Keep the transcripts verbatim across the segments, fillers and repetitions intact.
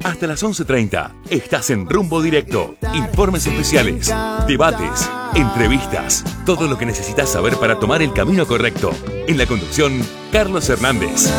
Hasta las once treinta, estás en Rumbo Directo. Informes especiales, debates, entrevistas, todo lo que necesitas saber para tomar el camino correcto. En la conducción, Carlos Hernández.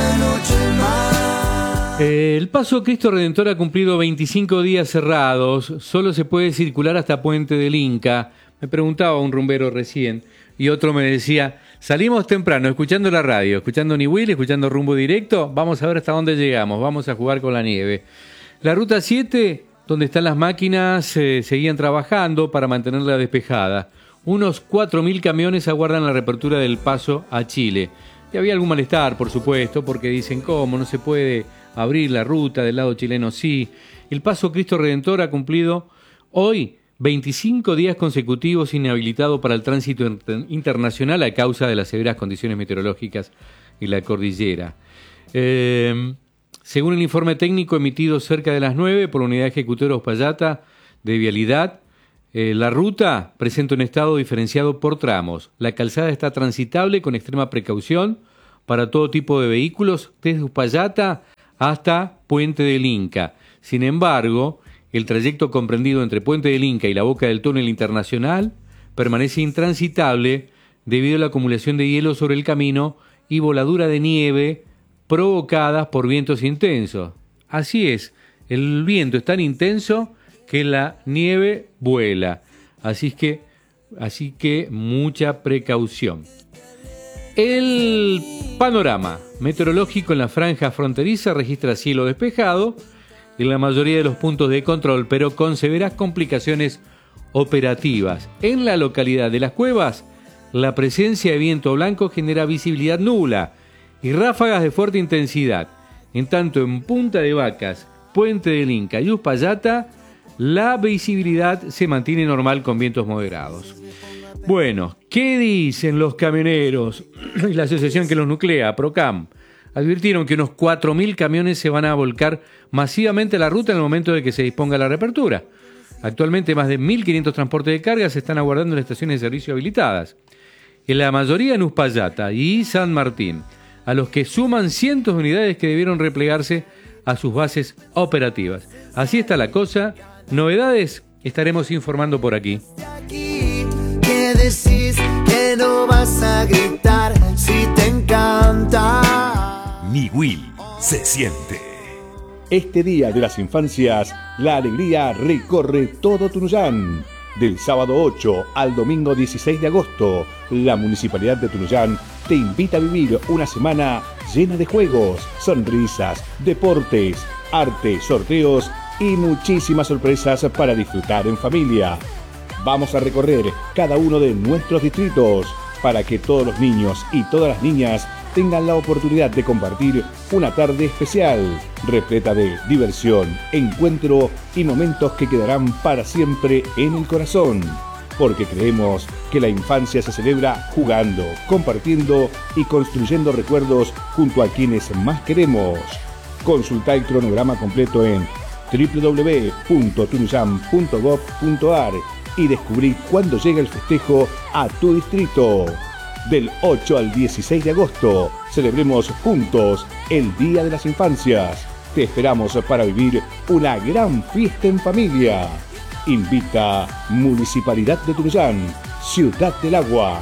El Paso Cristo Redentor ha cumplido veinticinco días cerrados. Solo se puede circular hasta Puente del Inca. Me preguntaba un rumbero recién y otro me decía, salimos temprano escuchando la radio, escuchando Niwil, escuchando Rumbo Directo. Vamos a ver hasta dónde llegamos, vamos a jugar con la nieve. La ruta siete, donde están las máquinas, eh, seguían trabajando para mantenerla despejada. Unos cuatro mil camiones aguardan la reapertura del paso a Chile. Y había algún malestar, por supuesto, porque dicen, ¿cómo? No se puede abrir la ruta del lado chileno, sí. El Paso Cristo Redentor ha cumplido hoy veinticinco días consecutivos inhabilitado para el tránsito inter- internacional a causa de las severas condiciones meteorológicas en la cordillera. Eh, según el informe técnico emitido cerca de las nueve por la Unidad Ejecutora Uspallata de Vialidad, eh, la ruta presenta un estado diferenciado por tramos. La calzada está transitable con extrema precaución para todo tipo de vehículos, desde Uspallata hasta Puente del Inca. Sin embargo, el trayecto comprendido entre Puente del Inca y la boca del túnel internacional permanece intransitable debido a la acumulación de hielo sobre el camino y voladura de nieve provocadas por vientos intensos. Así es, el viento es tan intenso que la nieve vuela. Así que, así que mucha precaución. El panorama meteorológico en la franja fronteriza registra cielo despejado en la mayoría de los puntos de control, pero con severas complicaciones operativas. En la localidad de Las Cuevas, la presencia de viento blanco genera visibilidad nula y ráfagas de fuerte intensidad. En tanto, en Punta de Vacas, Puente del Inca y Uspallata, la visibilidad se mantiene normal con vientos moderados. Bueno, ¿qué dicen los camioneros y la asociación que los nuclea, Procam? Advirtieron que unos cuatro mil camiones se van a volcar masivamente a la ruta en el momento de que se disponga la reapertura. Actualmente más de mil quinientos transportes de carga se están aguardando en las estaciones de servicio habilitadas. En la mayoría en Uspallata y San Martín, a los que suman cientos de unidades que debieron replegarse a sus bases operativas. Así está la cosa. Novedades estaremos informando por aquí. ¿Qué decís que no vas a gritar si te encanta? Niwil se siente. Este Día de las Infancias, la alegría recorre todo Tunuyán. Del sábado ocho al domingo dieciséis de agosto, la Municipalidad de Tunuyán te invita a vivir una semana llena de juegos, sonrisas, deportes, arte, sorteos y muchísimas sorpresas para disfrutar en familia. Vamos a recorrer cada uno de nuestros distritos para que todos los niños y todas las niñas tengan la oportunidad de compartir una tarde especial, repleta de diversión, encuentro y momentos que quedarán para siempre en el corazón. Porque creemos que la infancia se celebra jugando, compartiendo y construyendo recuerdos junto a quienes más queremos. Consulta el cronograma completo en doble u doble u doble u punto tunuyán punto gob punto ar y descubrí cuándo llega el festejo a tu distrito. Del ocho al dieciséis de agosto, celebremos juntos el Día de las Infancias. Te esperamos para vivir una gran fiesta en familia. Invita Municipalidad de Tunuyán, Ciudad del Agua.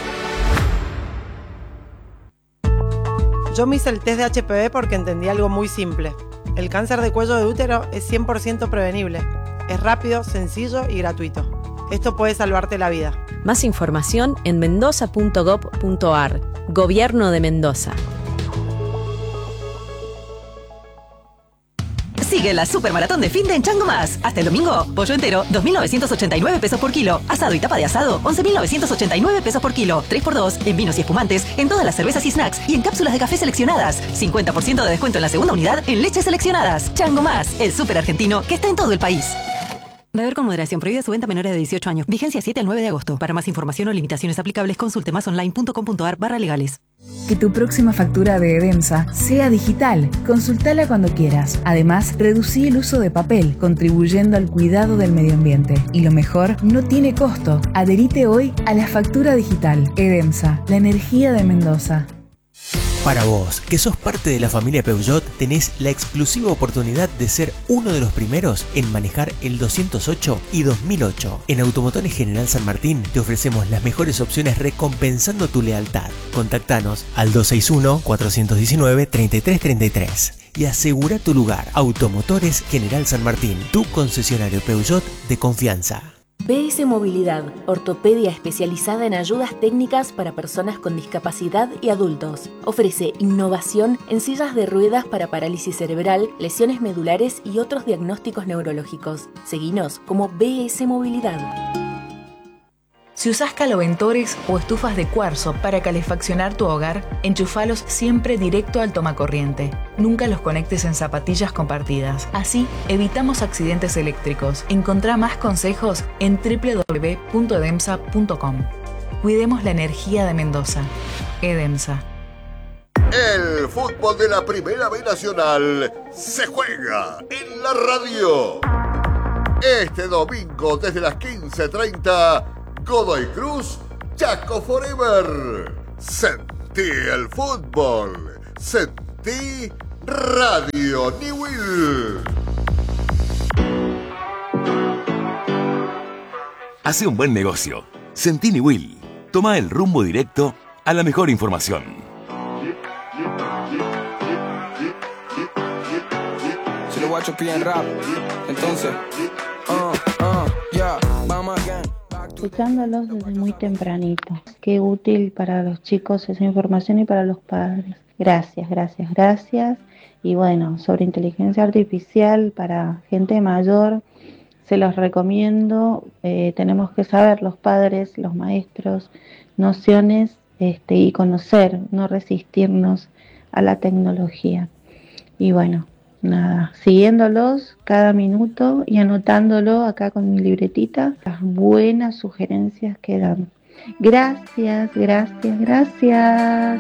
Yo me hice el test de H P V porque entendí algo muy simple. El cáncer de cuello de útero es cien por ciento prevenible. Es rápido, sencillo y gratuito. Esto puede salvarte la vida. Más información en mendoza punto gob punto ar. Gobierno de Mendoza. Sigue la supermaratón de fin de en Chango Más. Hasta el domingo, pollo entero, dos mil novecientos ochenta y nueve pesos por kilo. Asado y tapa de asado, once mil novecientos ochenta y nueve pesos por kilo. tres por dos en vinos y espumantes, en todas las cervezas y snacks y en cápsulas de café seleccionadas. cincuenta por ciento de descuento en la segunda unidad en leches seleccionadas. Chango Más, el súper argentino que está en todo el país. Beber con moderación. Prohibida su venta a menores de dieciocho años. Vigencia siete al nueve de agosto. Para más información o limitaciones aplicables, consulte masonline punto com punto ar barra legales. Que tu próxima factura de Edemsa sea digital. Consultala cuando quieras. Además, reducí el uso de papel, contribuyendo al cuidado del medio ambiente. Y lo mejor, no tiene costo. Adherite hoy a la factura digital. Edemsa, la energía de Mendoza. Para vos, que sos parte de la familia Peugeot, tenés la exclusiva oportunidad de ser uno de los primeros en manejar el doscientos ocho y dos mil ocho. En Automotores General San Martín te ofrecemos las mejores opciones recompensando tu lealtad. Contactanos al dos seis uno, cuatro uno nueve, tres tres tres tres y asegura tu lugar. Automotores General San Martín, tu concesionario Peugeot de confianza. B S Movilidad, ortopedia especializada en ayudas técnicas para personas con discapacidad y adultos. Ofrece innovación en sillas de ruedas para parálisis cerebral, lesiones medulares y otros diagnósticos neurológicos. Seguinos como B S Movilidad. Si usás caloventores o estufas de cuarzo para calefaccionar tu hogar, enchufalos siempre directo al tomacorriente. Nunca los conectes en zapatillas compartidas. Así, evitamos accidentes eléctricos. Encontrá más consejos en doble u doble u doble u punto edemsa punto com. Cuidemos la energía de Mendoza. Edemsa. El fútbol de la Primera B Nacional se juega en la radio. Este domingo desde las quince treinta... Godoy Cruz, Chaco Forever. Sentí el fútbol. Sentí Radio Newell. Hace un buen negocio. Sentí Newell. Toma el rumbo directo a la mejor información. Si lo guacho piden rap, entonces, uh, uh, yeah, vamos again. Escuchándolos desde muy tempranito. Qué útil para los chicos esa información y para los padres. Gracias, gracias, gracias. Y bueno, sobre inteligencia artificial para gente mayor, se los recomiendo. Eh, tenemos que saber los padres, los maestros, nociones este, y conocer, no resistirnos a la tecnología. Y bueno, nada, siguiéndolos cada minuto y anotándolo acá con mi libretita, las buenas sugerencias que dan. Gracias, gracias, gracias.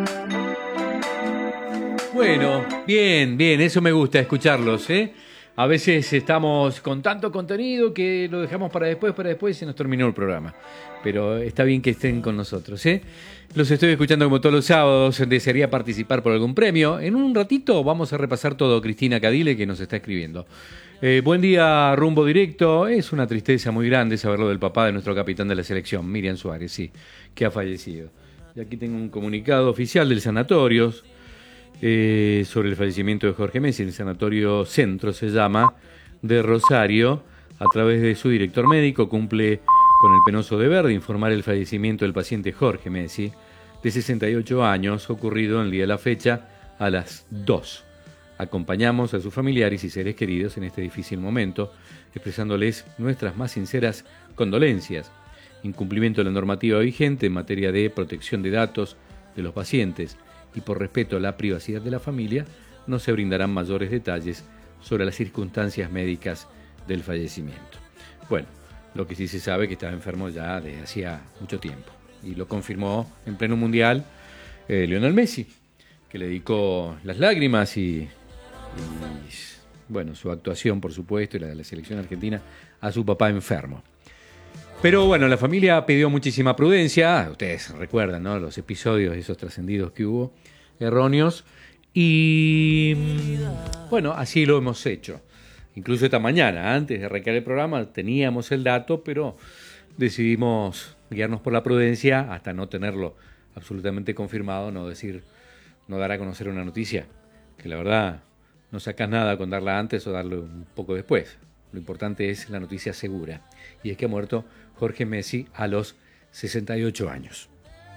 Bueno, bien, bien, eso me gusta escucharlos, ¿eh? A veces estamos con tanto contenido que lo dejamos para después, para después y se nos terminó el programa. Pero está bien que estén con nosotros, ¿eh? Los estoy escuchando como todos los sábados. Desearía participar por algún premio. En un ratito vamos a repasar todo. Cristina Cadile, que nos está escribiendo. Eh, buen día, rumbo directo. Es una tristeza muy grande saberlo del papá de nuestro capitán de la selección, Miriam Suárez, sí, que ha fallecido. Y aquí tengo un comunicado oficial del sanatorio eh, sobre el fallecimiento de Jorge Messi. El sanatorio Centro se llama, de Rosario, a través de su director médico, cumple con el penoso deber de informar el fallecimiento del paciente Jorge Messi, de sesenta y ocho años, ocurrido en el día de la fecha a las dos. Acompañamos a sus familiares y seres queridos en este difícil momento, expresándoles nuestras más sinceras condolencias. Incumplimiento de la normativa vigente en materia de protección de datos de los pacientes y por respeto a la privacidad de la familia, no se brindarán mayores detalles sobre las circunstancias médicas del fallecimiento. Bueno, lo que sí se sabe es que estaba enfermo ya desde hacía mucho tiempo. Y lo confirmó en pleno mundial eh, Lionel Messi, que le dedicó las lágrimas y, y bueno, su actuación, por supuesto, y la de la selección argentina, a su papá enfermo. Pero bueno, la familia pidió muchísima prudencia. Ustedes recuerdan, ¿no?, los episodios esos trascendidos que hubo, erróneos. Y bueno, así lo hemos hecho. Incluso esta mañana, antes de arrancar el programa, teníamos el dato, pero decidimos guiarnos por la prudencia hasta no tenerlo absolutamente confirmado, no decir, no dar a conocer una noticia, que la verdad no sacas nada con darla antes o darlo un poco después. Lo importante es la noticia segura, y es que ha muerto Jorge Messi a los sesenta y ocho años.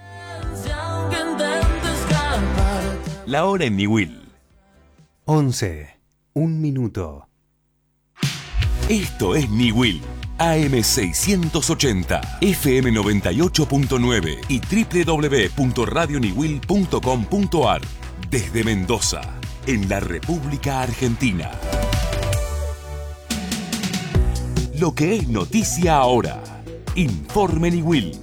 La hora en Newell. once, un minuto. Esto es Newell, A M seiscientos ochenta, F M noventa y ocho punto nueve y doble u doble u doble u punto radio newell punto com punto a r desde Mendoza, en la República Argentina. Lo que es noticia ahora. Informe Newell.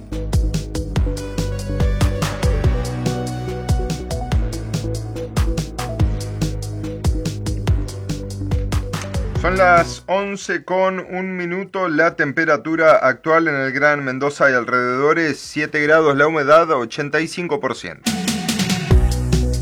Son las once con un minuto, la temperatura actual en el Gran Mendoza y alrededores siete grados, la humedad ochenta y cinco por ciento.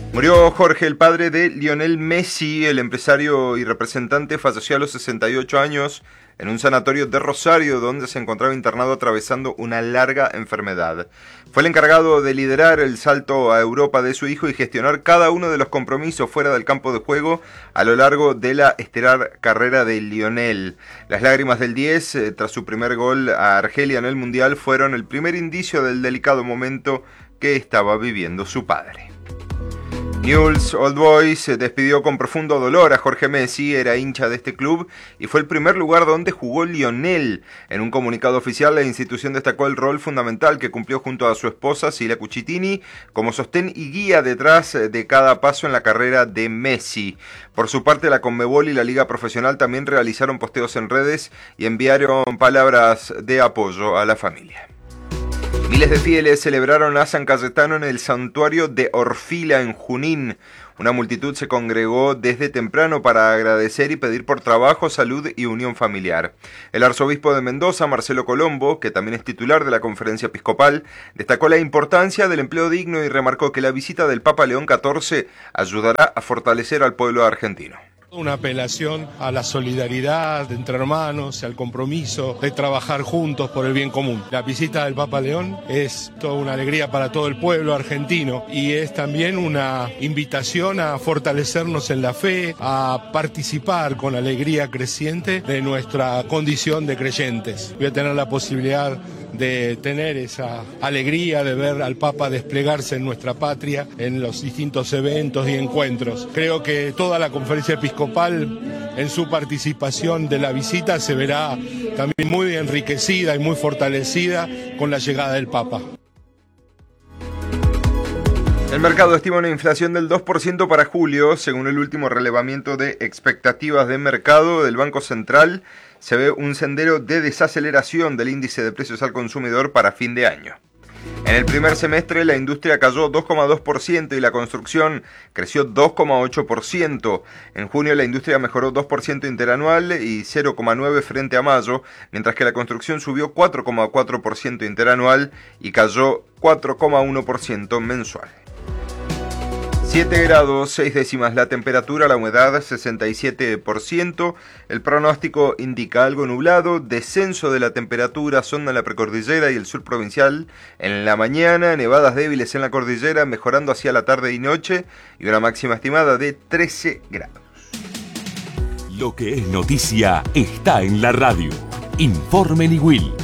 Murió Jorge, el padre de Lionel Messi. El empresario y representante falleció a los sesenta y ocho años en un sanatorio de Rosario, donde se encontraba internado atravesando una larga enfermedad. Fue el encargado de liderar el salto a Europa de su hijo y gestionar cada uno de los compromisos fuera del campo de juego a lo largo de la estelar carrera de Lionel. Las lágrimas del diez, eh, tras su primer gol a Argelia en el Mundial, fueron el primer indicio del delicado momento que estaba viviendo su padre. Newell's Old Boys despidió con profundo dolor a Jorge Messi. Era hincha de este club y fue el primer lugar donde jugó Lionel. En un comunicado oficial, la institución destacó el rol fundamental que cumplió junto a su esposa Sila Cucitini como sostén y guía detrás de cada paso en la carrera de Messi. Por su parte, la Conmebol y la Liga Profesional también realizaron posteos en redes y enviaron palabras de apoyo a la familia. Miles de fieles celebraron a San Cayetano en el santuario de Orfila, en Junín. Una multitud se congregó desde temprano para agradecer y pedir por trabajo, salud y unión familiar. El arzobispo de Mendoza, Marcelo Colombo, que también es titular de la Conferencia Episcopal, destacó la importancia del empleo digno y remarcó que la visita del Papa León catorce ayudará a fortalecer al pueblo argentino. Una apelación a la solidaridad entre hermanos, al compromiso de trabajar juntos por el bien común. La visita del Papa León es toda una alegría para todo el pueblo argentino y es también una invitación a fortalecernos en la fe, a participar con alegría creciente de nuestra condición de creyentes. Voy a tener la posibilidad de tener esa alegría de ver al Papa desplegarse en nuestra patria en los distintos eventos y encuentros. Creo que toda la Conferencia Episcopal en su participación de la visita se verá también muy enriquecida y muy fortalecida con la llegada del Papa. El mercado estima una inflación del dos por ciento para julio, según el último relevamiento de expectativas de mercado del Banco Central. Se ve un sendero de desaceleración del índice de precios al consumidor para fin de año. En el primer semestre la industria cayó dos coma dos por ciento y la construcción creció dos coma ocho por ciento. En junio la industria mejoró dos por ciento interanual y cero coma nueve por ciento frente a mayo, mientras que la construcción subió cuatro coma cuatro por ciento interanual y cayó cuatro coma uno por ciento mensual. siete grados, seis décimas la temperatura, la humedad sesenta y siete por ciento. El pronóstico indica algo nublado, descenso de la temperatura, zona en la precordillera y el sur provincial. En la mañana, nevadas débiles en la cordillera, mejorando hacia la tarde y noche, y una máxima estimada de trece grados. Lo que es noticia está en la radio. Informe Niwil.